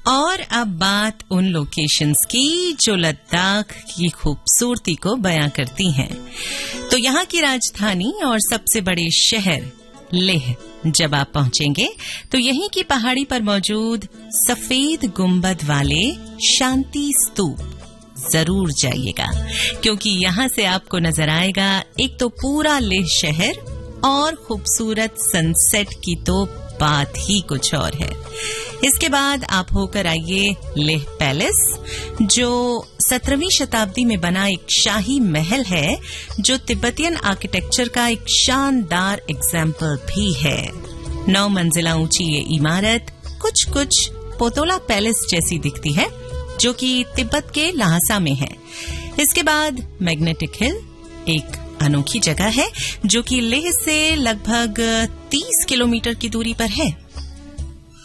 और अब बात उन लोकेशंस की जो लद्दाख की खूबसूरती को बयां करती हैं। तो यहाँ की राजधानी और सबसे बड़े शहर लेह जब आप पहुंचेंगे तो यहीं की पहाड़ी पर मौजूद सफेद गुंबद वाले शांति स्तूप जरूर जाइएगा, क्योंकि यहाँ से आपको नजर आएगा एक तो पूरा लेह शहर और खूबसूरत सनसेट की तो बात ही कुछ और है। इसके बाद आप होकर आइए लेह पैलेस, जो 17वीं शताब्दी में बना एक शाही महल है, जो तिब्बतियन आर्किटेक्चर का एक शानदार एग्जाम्पल भी है। 9 मंजिला ऊंची ये इमारत कुछ पोतोला पैलेस जैसी दिखती है, जो कि तिब्बत के ल्हासा में है। इसके बाद मैग्नेटिक हिल एक अनोखी जगह है, जो कि लेह से लगभग 30 किलोमीटर की दूरी पर है।